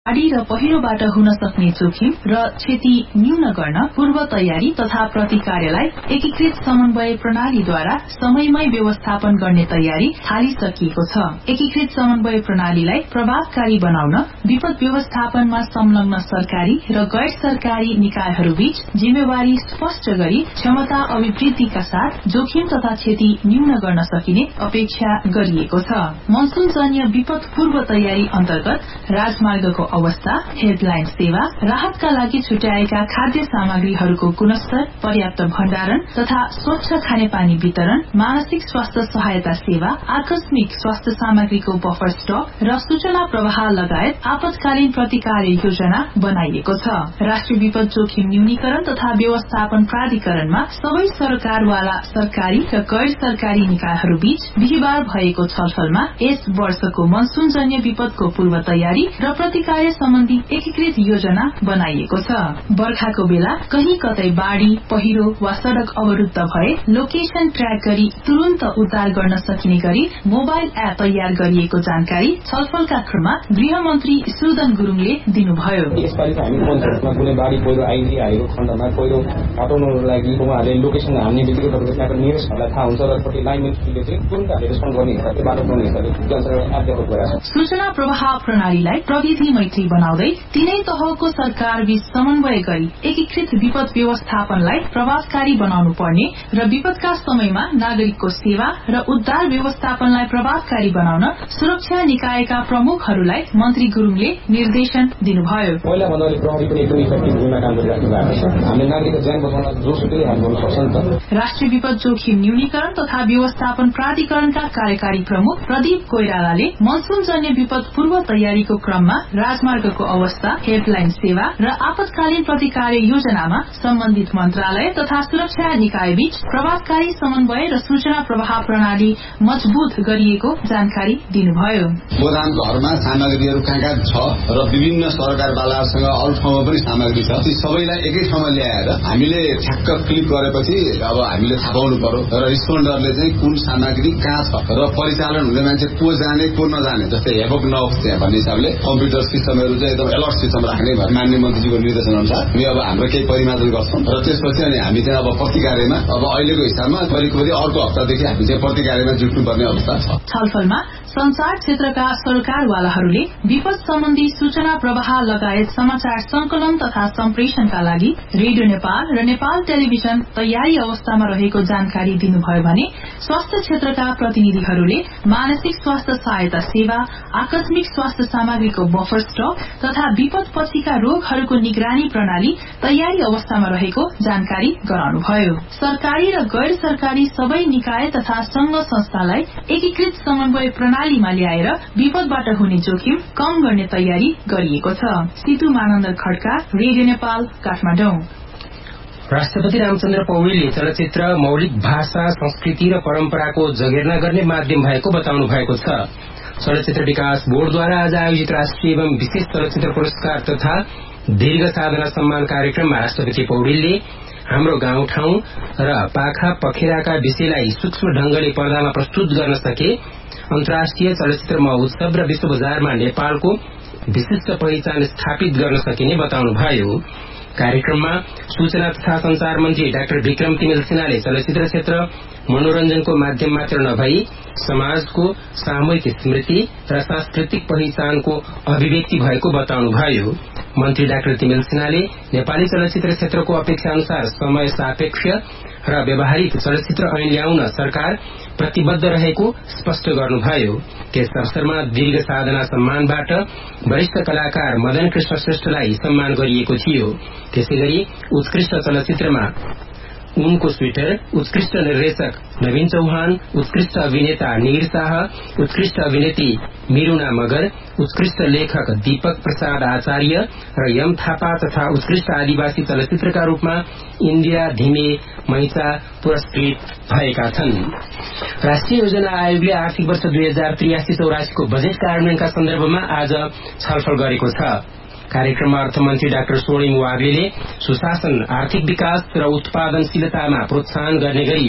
बाढ़ी र पहिरोबाट हुन सक्ने जोखिम र क्षति न्यून गर्न पूर्व तयारी तथा प्रतिकारलाई एकीकृत समन्वय प्रणालीद्वारा समयमै व्यवस्थापन गर्ने तयारी थालिसकिएको छ। एकीकृत समन्वय प्रणालीलाई प्रभावकारी बनाउन विपद व्यवस्थापनमा संलग्न सरकारी र गैर सरकारी निकायहरूबीच जिम्मेवारी स्पष्ट गरी क्षमता अभिवृद्धिका साथ जोखिम तथा क्षति न्यून गर्न सकिने अपेक्षा गरिएको छ। मनसूनजन्य विपद पूर्व तयारी अन्तर्गत राजमार्गको अवस्था, हेल्पलाइन सेवा, राहतका लागि छुट्याएका खाद्य सामग्रीहरूको गुणस्तर, पर्याप्त भण्डारण तथा स्वच्छ खानेपानी वितरण, मानसिक स्वास्थ्य सहायता सेवा, आकस्मिक स्वास्थ्य सामग्रीको बफर स्टक र सूचना प्रवाह लगायत आपतकालीन प्रतिकार योजना बनाइएको छ। राष्ट्रिय विपद जोखिम न्यूनीकरण तथा व्यवस्थापन प्राधिकरणमा सबै सरकारवाला सरकारी र गैर सरकारी निकायहरूबीच बिहिबार भएको छलफलमा यस वर्षको मनसूनजन्य विपदको पूर्व तयारी र प्रतिकार सम्बन्धी एकीकृत योजना बनाइएको छ। बर्खाको बेला कहीं कतै बाढ़ी, पहिरो वा सड़क अवरुद्ध भए लोकेशन ट्र्याक गरी तुरन्त उद्धार गर्न सकिने गरी मोबाइल एप तयार गरिएको जानकारी छलफलका क्रममा गृहमन्त्री सुदन गुरुङले दिनुभयो। यसपालि हामी पञ्चायतमा कुनै बाढ़ी पहिरो आइदिएको खण्डमा पहिरो हटाउनको लागि उहाँहरूले लोकेसन हाल्ने बित्तिकै तपाईँको त्यहाँको निवेशहरूलाई थाहा हुन्छ र कति लाइन मिनिस्ट्रीले चाहिँ तुरन्त रेस्पोन्ड गर्ने हिसाबले बाटो बनाउने हिसाबले एप डेभलप गरेको छ। सूचना प्रवाह प्रणालीलाई प्रविधि मैत्री बनाउँदै तीनै तहको सरकारबीच समन्वय गरी एकीकृत विपद व्यवस्थापनलाई प्रभावकारी बनाउनु पर्ने र विपदका समयमा नागरिकको सेवा र उद्धार व्यवस्थापनलाई प्रभावकारी बनाउन सुरक्षा निकायका प्रमुखहरूलाई मन्त्री गुरुङले निर्देशन दिनुभयो। पहिला भन्दा प्रहरी पनि एकदमै इफेक्टिभ भूमिका काम गरिराख्नु भएको छ। हामीले नागरिकको ज्यान बचाउन जोसुकै हामी गर्न सक्छौं नि त। राष्ट्रिय विपद जोखिम न्यूनीकरण तथा व्यवस्थापन प्राधिकरणका कार्यकारी प्रमुख प्रदीप कोइरालाले मनसूनजन्य विपद पूर्व तयारीको क्रममा राजमार्गको अवस्था, हेल्पलाइन सेवा र आपतकालीन प्रतिकार योजनामा सम्बन्धित मन्त्रालय तथा सुरक्षा निकायबीच प्रभावकारी समन्वय र सूचना प्रवाह प्रणाली मजबूत गरिएको जानकारी दिनुभयो। गोदाम घरमा सामग्रीहरू कहाँ छ र विभिन्न सरकारवालासँग अरू ठाउँमा पनि सामग्री छ, ती सबैलाई एकै ठाउँमा ल्याएर हामीले ठ्याक्क क्लिक गरेपछि अब हामीले थाहा पाउनु पर्यो र रिस्पोन्डरले चाहिँ कुन सामग्री कहाँ छ र परिचालन हुने मान्छे को जाने को नजाने, जस्तै हेबक नहोस् त्यहाँ भन्ने हिसाबले कम्प्युटर सिस्टमहरू चाहिँ एकदम अलर्ट सिस्टम राख्ने माननीय मन्त्रीजीको निर्देशन अनुसार हामी अब हाम्रो केही परिमार्जन गर्छौं र त्यसपछि अनि हामी चाहिँ अब प्रतिकार्यमा अब अहिलेको हिसाबमा करिब अर्को हप्तादेखि हामी चाहिँ प्रतिकार्यमा जुट्नुपर्ने अवस्था छ। छलफलमा संचार क्षेत्रका सरकारवालाहरूले विपद सम्बन्धी सूचना प्रवाह लगायत समाचार संकलन तथा सम्प्रेषणका लागि रेडियो नेपाल र नेपाल टेलिभिजन तयारी अवस्थामा रहेको जानकारी दिनुभयो भने स्वास्थ्य क्षेत्रका प्रतिनिधिहरूले मानसिक स्वास्थ्य सहायता सेवा, आकस्मिक स्वास्थ्य सामग्रीको बफर स्टक तथा विपद पछिका रोगहरूको निगरानी प्रणाली तयारी अवस्थामा रहेको जानकारी गराउनुभयो। सरकारी र गैर सरकारी सबै निकाय तथा संघ संस्थालाई एकीकृत समन्वय प्रणालीमा ल्याएर विपदबाट हुने जोखिम कम गर्ने तयारी गरिएको छ। सितु मानन्द खड्का, रेडियो नेपाल, काठमाडौँ। राष्ट्रपति रामचन्द्र पौडेलले चलचित्र मौलिक भाषा, संस्कृति र परम्पराको जगेर्ना गर्ने माध्यम भएको बताउनु भएको छ। चलचित्र विकास बोर्डद्वारा आज आयोजित राष्ट्रिय एवं विशेष चलचित्र पुरस्कार तथा दीर्घ साधना सम्मान कार्यक्रममा राष्ट्रपति पौडेलले हाम्रो गाउँठाउँ र पाखा पखेराका विषयलाई सूक्ष्म ढंगले पर्दामा प्रस्तुत गर्न सके अन्तर्राष्ट्रिय चलचित्र महोत्सव र विश्व बजारमा नेपालको विशिष्ट पहिचान स्थापित गर्न सकिने बताउनुभयो। कार्यक्रममा सूचना तथा संचार मन्त्री डाक्टर विक्रम तिमेल सिन्हाले चलचित्र क्षेत्र मनोरञ्जनको माध्यम मात्र नभई समाजको सामूहिक स्मृति र सांस्कृतिक पहिचानको अभिव्यक्ति भएको बताउनुभयो। मन्त्री डाक्टर तिमेल सिन्हाले नेपाली चलचित्र क्षेत्रको अपेक्षा अनुसार समय सापेक्ष र व्यावहारिक चलचित्र ऐन ल्याउन सरकार प्रतिबद्ध रहेको स्पष्ट गर्नुभयो। त्यस अवसरमा दीर्घ साधना सम्मानबाट वरिष्ठ कलाकार मदन कृष्ण श्रेष्ठलाई सम्मान गरिएको थियो। त्यसैगरी उत्कृष्ट चलचित्रमा उनको स्वेटर, उत्कृष्ट निर्देशक नवीन चौहान, उत्कृष्ट अभिनेता निर शाह, उत्कृष्ट अभिनेत्री मिरुना मगर, उत्कृष्ट लेखक दीपक प्रसाद आचार्य र यम थापा तथा उत्कृष्ट आदिवासी चलचित्रका रूपमा इन्दिरा धिमे मैचा पुरस्कृत भएका छन्। राष्ट्रिय योजना आयोगले आर्थिक वर्ष 2083-84 को बजेट कार्यान्वयनका सन्दर्भमा आज छलफल गरेको छ। कार्यक्रममा अर्थमन्त्री डाक्टर स्वर्णिम वाग्लेले सुशासन, आर्थिक विकास र उत्पादनशीलतामा प्रोत्साहन गर्ने गरी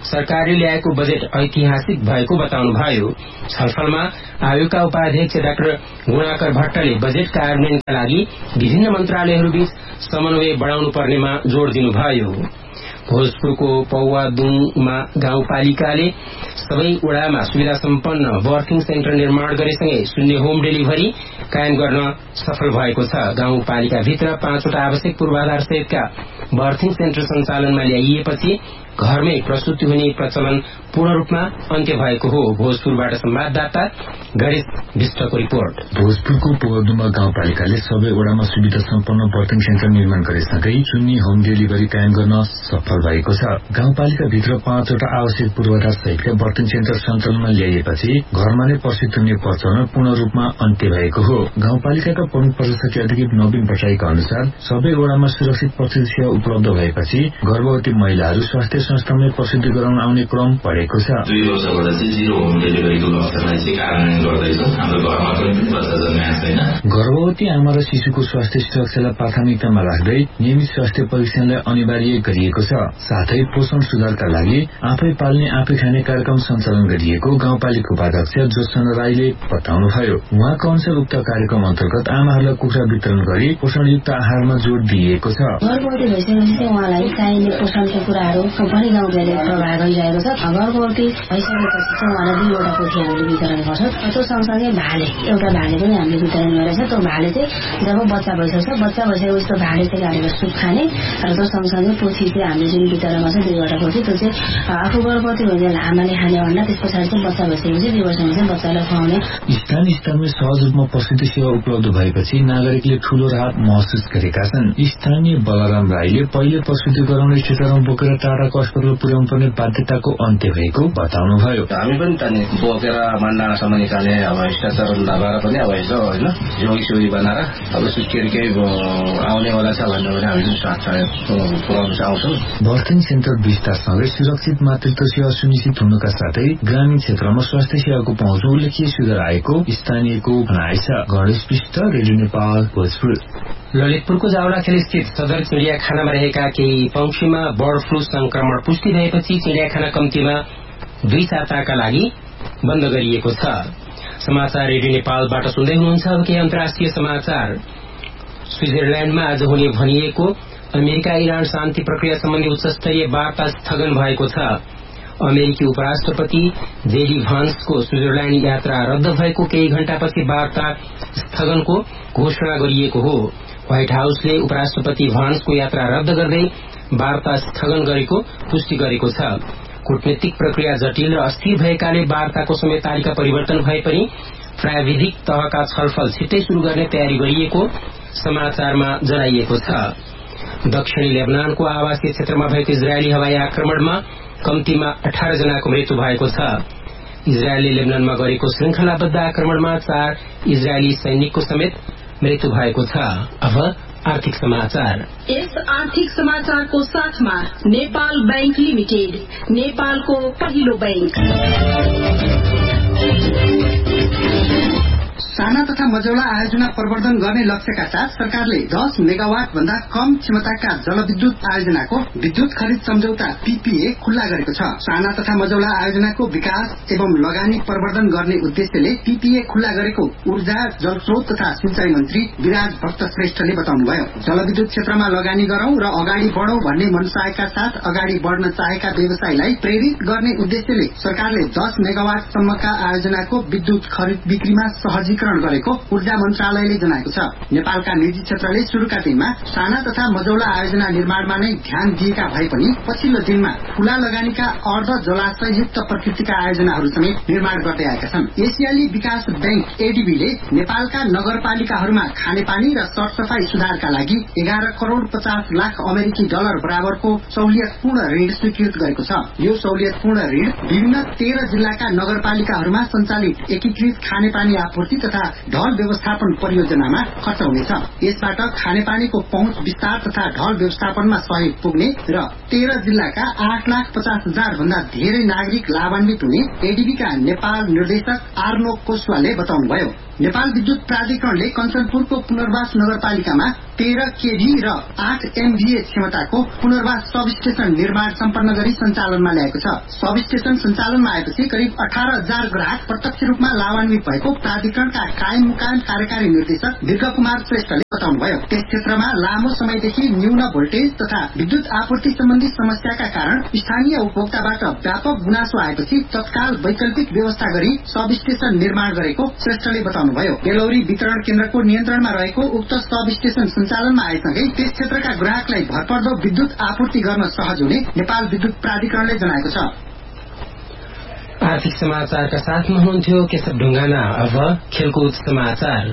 सरकारले ल्याएको बजेट ऐतिहासिक भएको बताउनुभयो। छलफलमा आयोगका उपाध्यक्ष डाक्टर गुणाकर भट्टले बजेट कार्यान्वयनका लागि विभिन्न मन्त्रालयहरूबीच समन्वय बढ़ाउनु पर्नेमा जोड़ दिनुभयो। भोजपुरको पौवादुङमा गाउँपालिकाले सबै वडामा सुविधा सम्पन्न बर्थिङ सेन्टर निर्माण गरेसँगै शून्य होम डेलिभरी कायम गर्न सफल भएको छ। गाउँपालिकाभित्र 5 आवश्यक पूर्वाधार सहितका बर्थिङ सेन्टर सञ्चालनमा ल्याइएपछि घरमै प्रसूति हुने प्रचलन पूर्ण रूपमा अन्त्य भएको हो। भोजपुरबाट संवाददाता गणेश विष्टको रिपोर्ट। भोजपुरको पौवादुङमा गाउँपालिकाले सबै वडामा सुविधा सम्पन्न बर्थिङ सेन्टर निर्माण गरेसँगै शून्य होम डेलिभरी कायम गर्न सफल भएको छ। गाउँपालिकाभित्र 5 आवश्यक पूर्वाधार सहितका बर्थिङ सेन्टर सञ्चालनमा ल्याइएपछि घरमा नै प्रसूति हुने प्रचलन पूर्ण रूपमा अन्त्य भएको हो। गाउँपालिकाका प्रमुख प्रशासकीय अधिकारी नवीन भट्टराईका अनुसार सबै वडामा सुरक्षित प्रसूति सेवा उपलब्ध भएपछि गर्भवती महिलाहरू स्वास्थ्य संस्थामा प्रसूति गराउन आउने क्रम बढेको छ। 2 वर्षबाट चाहिँ जीरो होम डेलिभरीको लक्ष्यलाई चाहिँ कार्यान्वयन गर्दैछौँ। हाम्रो घरमा पनि बच्चा जन्माएको छैन। गर्भवती आमा र शिशुको स्वास्थ्य सुरक्षालाई प्राथमिकतामा राख्दै नियमित स्वास्थ्य परीक्षणलाई अनिवार्य गरिएको छ। साथै पोषण सुधारका लागि आफै पाल्ने आफै खाने कार्यक्रम सञ्चालन गरिएको गाउँपालिका उपाध्यक्ष जोसन राईले बताउनुभयो। उहाँको अनुसार उक्त कार्यक्रम अन्तर्गत आमाहरूलाई कुखुरा वितरण गरी पोषणयुक्त आहारमा जोड़ दिइएको छ। गर्भवती भइसकेपछि उहाँलाई चाहिने पोषणको कुराहरू पनि गाउँले प्रभाव गरिरहेको छ। गर्भवती भइसकेपछि चाहिँ उहाँलाई 2 वटा पोथी हामीले वितरण गर्छौँ। त्यो सँगसँगै एउटा भाले पनि हामीले वितरण गरेछ। त्यो भाले चाहिँ जब बच्चा भइसक्छ भइसकेपछि त्यो भाले चाहिँ गाडेर सुप खाने र त्यो सँगसँगै पोथी चाहिँ हामीले जुन वितरण गर्छ 2 वटा पोथी, त्यो चाहिँ आफू गर्भवती भइसकेपछि आमाले खाने भन्दा त्यस पछाडि चाहिँ बच्चा भइसकेपछि 2 वर्षमा चाहिँ बच्चालाई खुवाउने। स्थानीय स्तरमा सहज रूपमा प्रसूति सेवा उपलब्ध भएपछि नागरिकले ठूलो राहत महसुस गरेका छन्। स्थानीय बलराम राईले पहिले प्रसूति गराउने क्षेत्रमा बोकेर टाढाको अस्पताल पुर्याउनु पर्ने बाध्यताको अन्त्य भएको बताउनुभयो। हामी पनि त बोकेर मान्डाँडासम्म निकाल्ने अब स्ट्रेचर लगाएर पनि अब यसो होइन जोगी बनाएर अब सुत्केरी केही आउनेवाला छ भन्ने भने हामी स्वास्थ्य पुर्याउन चाहन्छौँ। बर्थिङ सेन्टर विस्तारसँगै सुरक्षित मातृत्व सेवा सुनिश्चित हुनुका साथै ग्रामीण क्षेत्रमा स्वास्थ्य सेवाको पहुँच उल्लेखनीय सुधार आएको स्थानीयको भनाइ छ। गणेश विष्ट, रेडियो नेपाल, भोजपुर। ललितपुरको जावलाखेल स्थित सदर चिड़ियाखानामा रहेका केही पंक्षीमा बर्ड फ्लू संक्रमण पुष्टि भएपछि चिड़ियाखाना कम्तीमा 2 साताका लागि बन्द गरिएको छ। समाचार रेडियो नेपालबाट सुन्दै हुनुहुन्छ। अब केही अन्तर्राष्ट्रिय समाचार। स्विजरल्याण्डमा आज हुने भनिएको अमेरिका इरान शान्ति प्रक्रिया सम्बन्धी उच्चस्तरीय वार्ता स्थगन भएको छ। अमेरिकी उपराष्ट्रपति जेडी भान्सको स्विजरल्याण्ड यात्रा रद्द भएको केही घण्टापछि वार्ता स्थगनको घोषणा गरिएको हो। व्हाइट हाउसले उपराष्ट्रपति भान्सको यात्रा रद्द गर्दै वार्ता स्थगन गरेको पुष्टि गरेको छ। कूटनीतिक प्रक्रिया जटिल र अस्थिर भएकाले वार्ताको समय तालिका परिवर्तन भए पनि प्राविधिक तहका छलफल छिट्टै शुरू गर्ने तयारी गरिएको समाचारमा जनाइएको छ। दक्षिणी लेबनानको आवासीय क्षेत्रमा भएको इजरायली हवाई आक्रमणमा कम्तीमा 18 जनाको मृत्यु भएको छ। इजरायलले लेबनानमा गरेको श्रृंखलाबद्ध आक्रमणमा 4 इजरायली सैनिकको समेत मृत्यु भएको छ। अब आर्थिक समाचार। इस आर्थिक समाचारको साथमा नेपाल बैंक लिमिटेड, नेपालको पहिलो बैंक। साना तथा मझौला आयोजना प्रवर्धन गर्ने लक्ष्यका साथ सरकारले 10 मेगावाट भन्दा कम क्षमताका जलविद्युत आयोजनाको विद्युत खरिद सम्झौता पीपीए खुल्ला गरेको छ। साना तथा मझौला आयोजनाको विकास एवं लगानी प्रवर्धन गर्ने उद्देश्यले पीपीए खुल्ला गरेको ऊर्जा, जलस्रोत तथा सिंचाई मन्त्री विराज भक्त श्रेष्ठले बताउनुभयो। जलविद्युत क्षेत्रमा लगानी गरौं र अगाडि बढौं भन्ने मनसायका साथ अगाडि बढ्न चाहेका व्यवसायीलाई प्रेरित गर्ने उद्देश्यले सरकारले 10 मेगावाट सम्मका आयोजनाको विद्युत खरिद बिक्रीमा सहजीकरण गरेको ऊर्जा मन्त्रालयले जनाएको छ। नेपालका निजी क्षेत्रले शुरूका दिनमा साना तथा मझौला आयोजना निर्माणमा नै ध्यान दिएका भए पनि पछिल्लो दिनमा ठूला लगानीका अर्ध जलाशययुक्त प्रकृतिका आयोजनाहरू समेत निर्माण गर्दै आएका छन्। एसियाली विकास बैंक एडीबीले नेपालका नगरपालिकाहरूमा खानेपानी र सरसफाई सुधारका लागि 11 करोड़ 50 लाख अमेरिकी डलर बराबरको सहुलियतपूर्ण ऋण स्वीकृत गरेको छ। यो सहुलियतपूर्ण ऋण विभिन्न 13 जिल्लाका नगरपालिकाहरूमा सञ्चालित एकीकृत खानेपानी आपूर्ति तथा तथा ढल व्यवस्थापन परियोजनामा खर्च हुनेछ। यसबाट खानेपानीको पहुँच विस्तार तथा ढल व्यवस्थापनमा सहयोग पुग्ने र 13 जिल्लाका 8,50,000 भन्दा धेरै नागरिक लाभान्वित हुने एडीबीका नेपाल निर्देशक आर्नो कोस्वाले बताउनुभयो। नेपाल विद्युत प्राधिकरणले कञ्चनपुरको पुनर्वास नगरपालिकामा 13 केभी र 8 एमभीए क्षमताको पुनर्वास सब स्टेशन निर्माण सम्पन्न गरी सञ्चालनमा ल्याएको छ। सब स्टेशन सञ्चालनमा आएपछि करिब 18,000 ग्राहक प्रत्यक्ष रूपमा लाभान्वित भएको प्राधिकरणका कायम मुकायम कार्यकारी निर्देशक बिर्ख कुमार श्रेष्ठले बताउनुभयो। त्यस क्षेत्रमा लामो समयदेखि न्यून भोल्टेज तथा विद्युत आपूर्ति सम्बन्धी समस्याका कारण स्थानीय उपभोक्ताबाट व्यापक गुनासो आएपछि तत्काल वैकल्पिक व्यवस्था गरी सब स्टेशन निर्माण गरेको श्रेष्ठले बताउनुभयो। बेलौरी वितरण केन्द्रको नियन्त्रणमा रहेको उक्त सब स्टेशन सञ्चालनमा आएसँगै त्यस क्षेत्रका ग्राहकलाई भरपर्दो विद्युत आपूर्ति गर्न सहज हुने नेपाल विद्युत प्राधिकरणले जनाएको छ। आर्थिक समाचारका साथमा हुनुहुन्थ्यो केशव ढुङ्गाना। अब खेलकुद समाचार।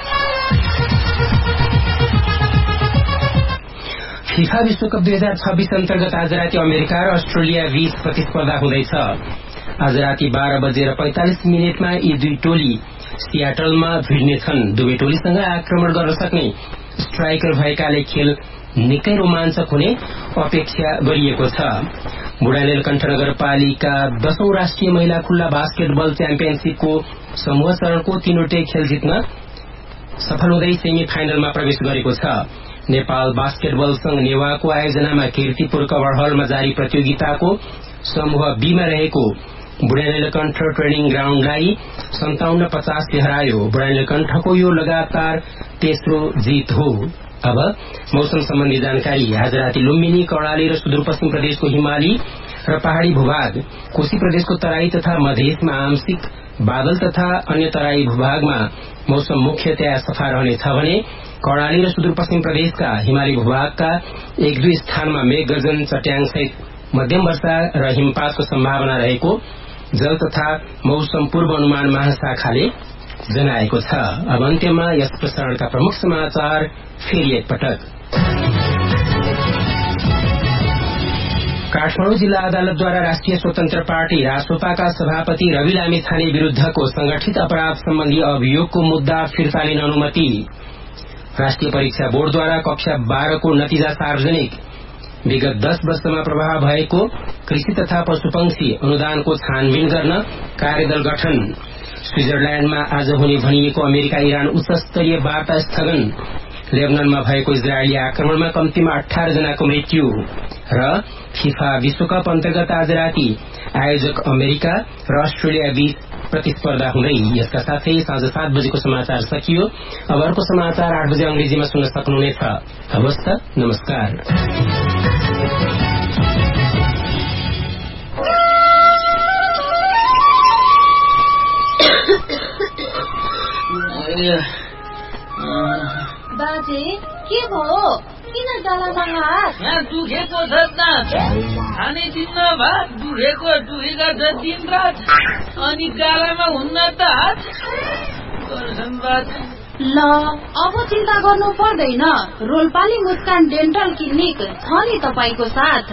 फिफा विश्वकप 2026 अन्तर्गत आज राति अमेरिका र अस्ट्रेलिया बीच प्रतिस्पर्धा हुँदैछ। आज राति 12:45 यी दुई टोली सियाटलमा भिड्नेछन्। दुवै टोलीसँग आक्रमण गर्न सक्ने स्ट्राइकर भएकाले खेल निकै रोमाञ्चक हुने अपेक्षा गरिएको छ। बुढानीलकण्ठ नगरपालिका 10औं राष्ट्रिय महिला खुल्ला बास्केटबल च्याम्पियनशीपको समूह चरणको 3वटै खेल जित्न सफल हुँदै सेमी फाइनलमा प्रवेश गरेको छ। नेपाल बास्केटबल संघ नेवाको आयोजनामा कीर्तिपुर कवर हलमा जारी प्रतियोगिताको समूह बीमा रहेको बुढानीलकण्ठ ट्रेनिङ ग्राउण्डलाई 57-50 ले हरायो। बुढानीलकण्ठको यो लगातार तेस्रो जीत हो। अब मौसम सम्बन्धी जानकारी। आज राति लुम्बिनी, कर्णाली र सुदूरपश्चिम प्रदेशको हिमाली र पहाड़ी भूभाग, कोशी प्रदेशको तराई तथा मधेसमा आंशिक बादल तथा अन्य तराई भूभागमा मौसम मुख्यतया सफा रहनेछ भने कर्णाली र सुदूरपश्चिम प्रदेशका हिमाली भूभागका 1-2 स्थानमा मेघ गर्जन, चट्याङ सहित मध्यम वर्षा र हिमपातको सम्भावना रहेको जल तथा मौसम पूर्व अनुमान महाशाखाले जनाएको छ। अब अन्त्यमा यस प्रसारणका प्रमुख समाचार फेरि एकपटक। काठमाडौँ जिल्ला अदालतद्वारा राष्ट्रिय स्वतन्त्र पार्टी रासोपाका सभापति रवि लामिछाने विरूद्धको संगठित अपराध सम्बन्धी अभियोगको मुद्दा फिर्ता लिन अनुमति। राष्ट्रिय परीक्षा बोर्डद्वारा कक्षा 12 को नतिजा सार्वजनिक। विगत 10 वर्षमा प्रभाव भएको कृषि तथा पशुपक्षी अनुदानको छानबिन गर्न कार्यदल गठन। स्विजरल्याण्डमा आज हुने भनिएको अमेरिका इरान उच्च स्तरीय वार्ता स्थगन। लेबननमा भएको इजरायली आक्रमणमा कम्तीमा 18 जनाको मृत्यु। र फिफा विश्वकप अन्तर्गत आज राति आयोजक अमेरिका र अस्ट्रेलिया बीच प्रतिस्पर्धा हुँदै। यसका साथै साँझ 7 बजेको समाचार सकियो। अब अर्को समाचार 8 बजे अंग्रेजीमा सुन्न सक्नुहुनेछ। हवस् त, नमस्कार। बाजे के भयो? किन गलामा हात? दुखेको छ त, खाने दिन्न भात दुखेका छ दिन रात, अनि गालामा हुन्न त हात गर्छन् बाजे। ल अब चिन्ता गर्नु पर्दैन। रोल्पाली मुस्कान डेन्टल क्लिनिक छ नि तपाईको साथ।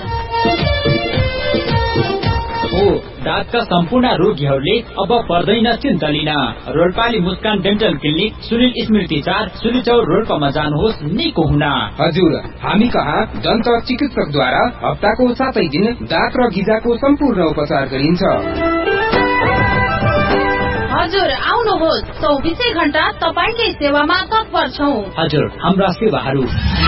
हो, दाँतका सम्पूर्ण रोगीहरूले अब पर्दैन चिन्ता लिन। रोल्पाली मुस्कान डेन्टल क्लिनिक सुनिल स्मृति 4 सुलिचौर रोल्पामा जानुहोस् निको हुन। हजुर, हामी कहाँ दन्त चिकित्सकद्वारा हप्ताको 7 दिन दाँत र गिजाको सम्पूर्ण उपचार गरिन्छ। हजुर आउनुहोस्, 24 घण्टा तपाईकै सेवामा तत्पर छौं। हजुर, हाम्रा सेवाहरू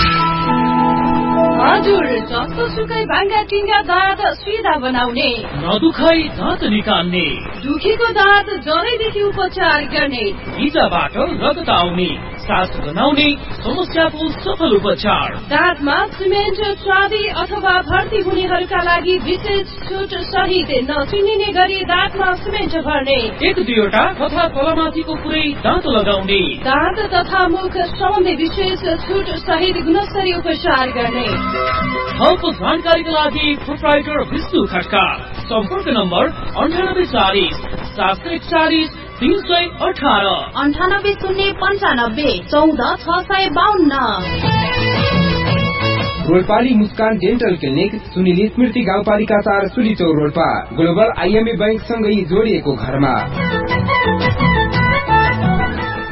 हजुर जस्तो सुकै भाङ्गा टिङ्गा दाँत सिधा बनाउने, नदुखाई दाँत निकाल्ने, दुखीको दाँत जरैदेखि उपचार गर्ने, गिजाबाट रगत आउने, सास बनाउने समस्याको सफल उपचार, दाँतमा सिमेन्ट चाँदी अथवा भर्ती हुनेहरूका लागि विशेष छुट सहित नचिनिने गरी दाँतमा सिमेन्ट भर्ने, 1-2 तथा तलमाथिको पुरै दाँत लगाउने, दाँत तथा मुख सम्बन्धी विशेष छुट सहित गुणस्तरीय उपचार गर्ने। थप जानकारीका लागि प्रोप्राइटर विष्णु खड्का। सम्पर्क नम्बर 9840 741 318 98 095 14 652। रोल्पाली मुस्कान डेन्टल क्लिनिक सुनिल स्मृति गाउँपालिका 4 सुलिचौर रोल्पा, ग्लोबल आइएमए बैंक सँगै जोडिएको घरमा।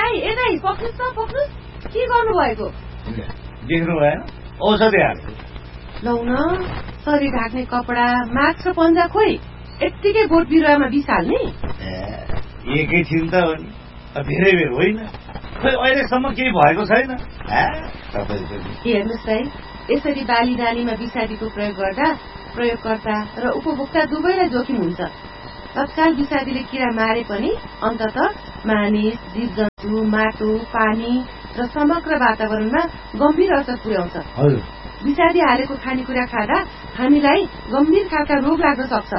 यतै पक्नुस् के गर्नु भएको? देख्नु भएन औषधि हाल्छु। लौ न शरीर ढाक्ने कपडा मास्क र पन्जा खोइ यत्तिकै बोट बिरुवामा बिसाल्ने? एकैछिन त हो नि, धेरै बेर होइन। खोइ अहिलेसम्म केही भएको छैन। हेर्नुहोस् है, यसरी बाली नालीमा विषादीको प्रयोग गर्दा प्रयोगकर्ता र उपभोक्ता दुवैलाई जोखिम हुन्छ। तत्काल विषादीले किरा मारे पनि अन्ततः मानिस, जीवजन्तु, माटो, पानी र समग्र वातावरणमा गम्भीर असर पुर्याउँछ। विषादी हालेको खानेकुरा खाँदा हामीलाई गम्भीर खालका रोग लाग्न सक्छ।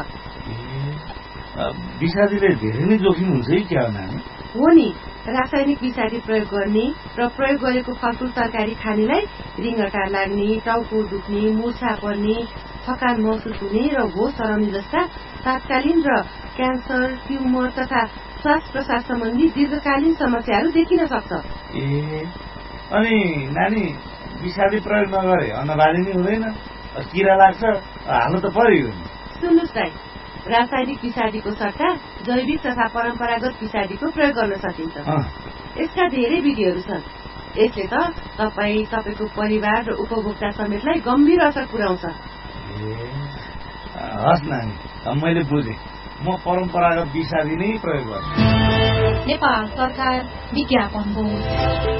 विषादीले धेरै नै जोखिम हुन्छ है क्या हो नि। रासायनिक विषादी प्रयोग गर्ने र प्रयोग गरेको फलफुल तरकारी खानेलाई रिङ्गटा लाग्ने, टाउको दुख्ने, मुर्छा पर्ने, थकान महसुस हुने र होस हराउने जस्ता तात्कालीन र क्यान्सर, ट्युमर तथा श्वास प्रश्वास सम्बन्धी दीर्घकालीन समस्याहरू देखिन सक्छ। अनि नानी विषादी प्रयोग नगरे अन्नबाली नै हुँदैन, किरा लाग्छ, हाल्नु त पर्यो। सुन्नुहोस् दाइ, रासायनिक विषादीको सट्टा जैविक तथा परम्परागत विषादीको प्रयोग गर्न सकिन्छ। यसका धेरै विधिहरू छन्। यसले त तपाईको परिवार र उपभोक्ता समेतलाई गम्भीर असर पुर्याउँछ। हस् नानी, मैले बुझेँ। म परम्परागत विषादी नै प्रयोग गर्छु। नेपाल सरकार विज्ञापन बोर्ड।